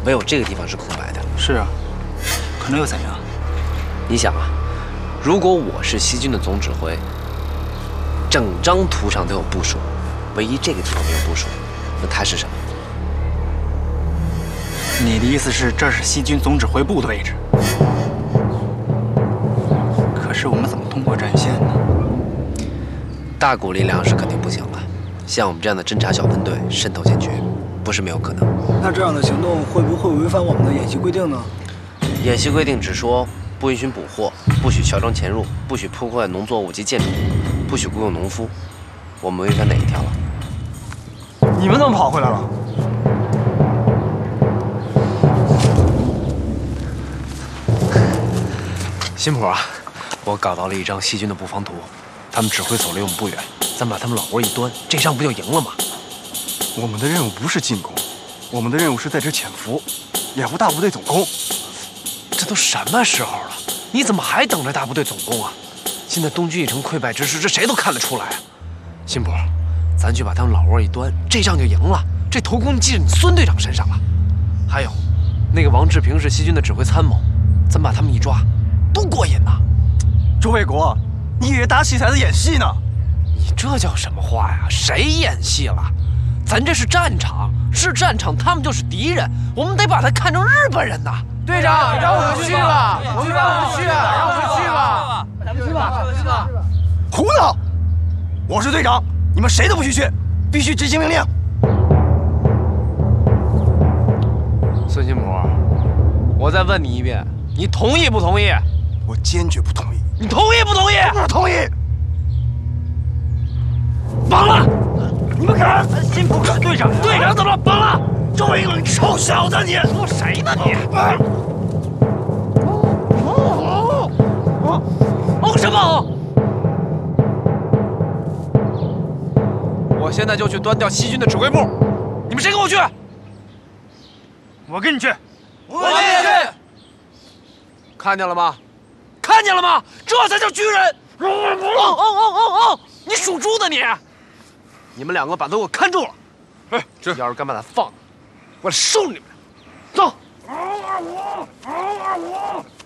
唯有这个地方是空白的。 是啊，可能又怎样？ 你想啊，如果我是西军的总指挥，整张图上都有部署，唯一这个地方没有部署，那它是什么？ 你的意思是这是西军总指挥部的位置？可是我们怎么通过战线呢？ 大股力量是肯定不行了，像我们这样的侦察小分队渗透进去，不是没有可能。 那这样的行动会不会违反我们的演习规定呢？ 演习规定只说不允许捕获，不许乔装潜入，不许破坏农作物及建筑，不许雇佣农夫。我们违反哪一条了？ 你们怎么跑回来了？ 辛普啊，我搞到了一张西军的布防图，他们指挥所离我们不远，咱把他们老窝一端，这仗不就赢了吗？ 我们的任务不是进攻，我们的任务是在这潜伏，掩护大部队总攻。 这都什么时候了，你怎么还等着大部队总攻啊？现在东军已成溃败之势，这谁都看得出来啊。辛普，咱去把他们老窝一端，这仗就赢了，这头功记着你孙队长身上了。还有，那个王志平是西军的指挥参谋，咱把他们一抓，多过瘾呐！ 周卫国，你以为打起才在演戏呢？ 你这叫什么话呀？谁演戏了？咱这是战场，是战场，他们就是敌人，我们得把他看成日本人呐！ 队长，让我们去吧，我们让我们去啊，让我们去吧，咱们去吧，去吧！ 胡闹！我是队长，你们谁都不许去，必须执行命令。 孙新普，我再问你一遍，你同意不同意？ 我坚决不同意。 你同意不同意？ 不同意。 绑了！ 你们敢？ 辛普，队长怎么了？绑了！ 周卫国，你臭小子你！ 说谁呢你？哦什么？我现在就去端掉西军的指挥部，你们谁跟我去？ 我跟你去。 我也去。 看见了吗？看见了吗？这才叫军人！哦！你属猪的你！你们两个把他给我看住了！哎，要是敢把他放了，我来收拾你们！走！